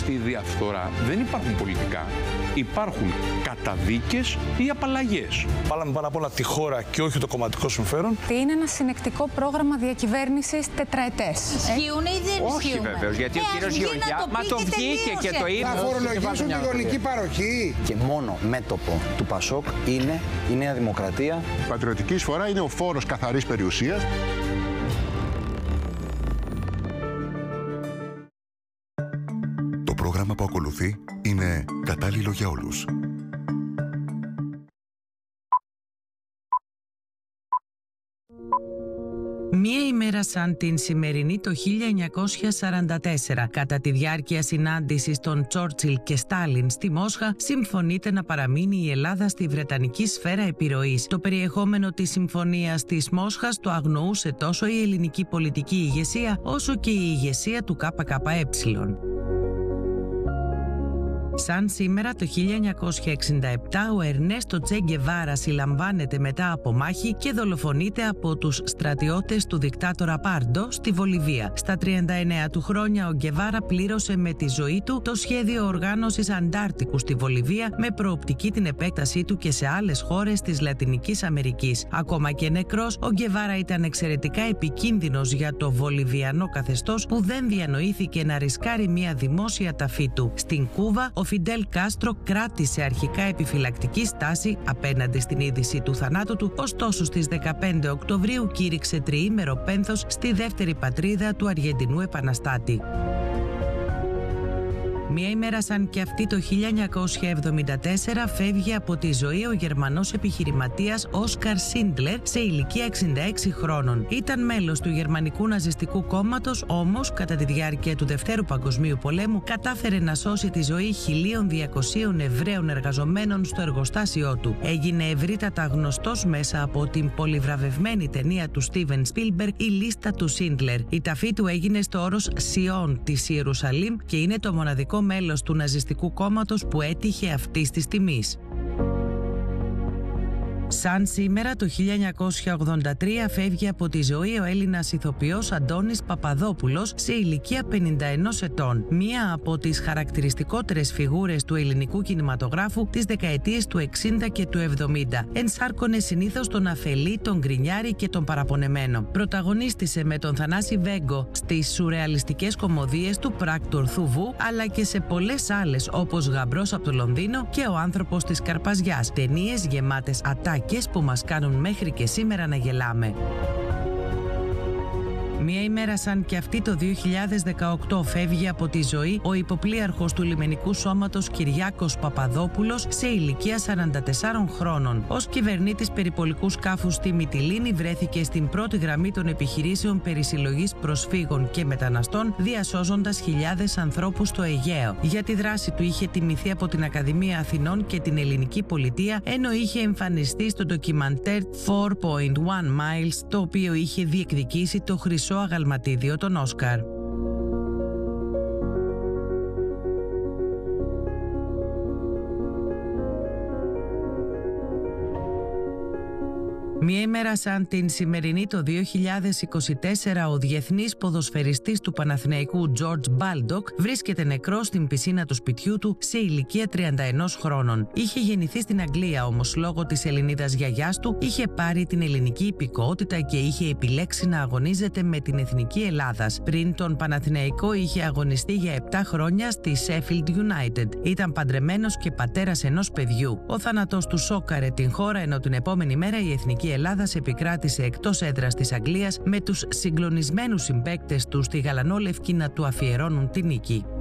στη διαφθορά δεν υπάρχουν πολιτικά, υπάρχουν καταδίκες ή απαλλαγές. Βάλαμε πάρα πολλά τη χώρα και όχι το κομματικό συμφέρον. Είναι ένα συνεκτικό πρόγραμμα διακυβέρνησης τετραετές. Ισχύουν ή δεν ισχύουν? Όχι βεβαίως, γιατί ο κύριος Γεωργιά, μα το βγήκε και το είπε. Θα φορολογήσουν τη γονική παροχή. Και μόνο μέτωπο του Πασόκ είναι η Νέα Δημοκρατία. Η πατριωτική εισφορά είναι ο φόρος καθαρής περιουσίας. Το πρόγραμμα που ακολουθεί είναι κατάλληλο για όλους. Μία ημέρα σαν την σημερινή το 1944, κατά τη διάρκεια συνάντησης των Τσόρτσιλ και Στάλιν στη Μόσχα, συμφωνείται να παραμείνει η Ελλάδα στη Βρετανική σφαίρα επιρροής. Το περιεχόμενο της συμφωνίας της Μόσχας το αγνοούσε τόσο η ελληνική πολιτική ηγεσία, όσο και η ηγεσία του ΚΚΕ. Σαν σήμερα το 1967 ο Ερνέστο Τσε Γκεβάρα συλλαμβάνεται μετά από μάχη και δολοφονείται από τους στρατιώτες του δικτάτορα Πάρντο στη Βολιβία. Στα 39 του χρόνια ο Γκεβάρα πλήρωσε με τη ζωή του το σχέδιο οργάνωσης Αντάρτικου στη Βολιβία, με προοπτική την επέκτασή του και σε άλλες χώρες της Λατινικής Αμερικής. Ακόμα και νεκρός, ο Γκεβάρα ήταν εξαιρετικά επικίνδυνος για το βολιβιανό καθεστώς, που δεν διανοήθηκε να ρισκάρει μια δημόσια ταφή του. Στην Κούβα, ο Φιντέλ Κάστρο κράτησε αρχικά επιφυλακτική στάση απέναντι στην είδηση του θανάτου του, ωστόσο στις 15 Οκτωβρίου κήρυξε τριήμερο πένθος στη δεύτερη πατρίδα του Αργεντινού επαναστάτη. Μια ημέρα σαν και αυτή το 1974 φεύγει από τη ζωή ο Γερμανός επιχειρηματίας Όσκαρ Σίντλερ σε ηλικία 66 χρόνων. Ήταν μέλος του Γερμανικού Ναζιστικού Κόμματος, όμως κατά τη διάρκεια του Δευτέρου Παγκοσμίου Πολέμου κατάφερε να σώσει τη ζωή 1.200 Εβραίων εργαζομένων στο εργοστάσιό του. Έγινε ευρύτατα γνωστός μέσα από την πολυβραβευμένη ταινία του Στίβεν Σπίλμπεργκ «Η λίστα του Σίντλερ». Η ταφή του έγινε στο όρος Σιόν της Ιερουσαλήμ και είναι το μοναδικό μέλος του Ναζιστικού Κόμματος που έτυχε αυτής της τιμής. Σαν σήμερα το 1983 φεύγει από τη ζωή ο Έλληνας ηθοποιός Αντώνης Παπαδόπουλος σε ηλικία 51 ετών. Μία από τις χαρακτηριστικότερες φιγούρες του ελληνικού κινηματογράφου τις δεκαετίες του 60 και του 70. Ενσάρκωνε συνήθως τον αφελή, τον γκρινιάρη και τον παραπονεμένο. Πρωταγωνίστησε με τον Θανάση Βέγκο στις σουρεαλιστικές κωμωδίες του Πράκτορ Θουβού, αλλά και σε πολλές άλλες όπως Γαμπρός από το Λονδίνο και Ο άνθρωπος της Καρπαζιάς. Ταινίες γεμάτες ατάκες που μας κάνουν μέχρι και σήμερα να γελάμε. Μια ημέρα σαν και αυτή το 2018 φεύγει από τη ζωή ο υποπλοίαρχος του λιμενικού σώματος Κυριάκος Παπαδόπουλος σε ηλικία 44 χρόνων. Ως κυβερνήτης περιπολικού σκάφους στη Μυτιλήνη βρέθηκε στην πρώτη γραμμή των επιχειρήσεων περισυλλογής προσφύγων και μεταναστών, διασώζοντας χιλιάδες ανθρώπους στο Αιγαίο. Για τη δράση του είχε τιμηθεί από την Ακαδημία Αθηνών και την ελληνική πολιτεία, ενώ είχε εμφανιστεί στο ντοκιμαντέρ 4.1 Miles, το οποίο είχε διεκδικήσει το χρυσό αγαλματίδιο των Όσκαρ. Μια ημέρα σαν την σημερινή το 2024 ο διεθνής ποδοσφαιριστής του Παναθηναϊκού Τζορτζ Μπάλντοκ βρίσκεται νεκρός στην πισίνα του σπιτιού του σε ηλικία 31 χρόνων. Είχε γεννηθεί στην Αγγλία, όμως λόγω της Ελληνίδας γιαγιάς του είχε πάρει την ελληνική υπηκότητα και είχε επιλέξει να αγωνίζεται με την εθνική Ελλάδας. Πριν τον Παναθηναϊκό είχε αγωνιστεί για 7 χρόνια στη Sheffield United. Ήταν παντρεμένος και πατέρας ενός παιδιού. Ο θάνατος του σόκαρε την χώρα, ενώ την επόμενη μέρα η εθνική Ελλάδας επικράτησε εκτός έδρας της Αγγλίας, με τους συγκλονισμένους συμπαίκτες του στη γαλανόλευκη να του αφιερώνουν τη νίκη.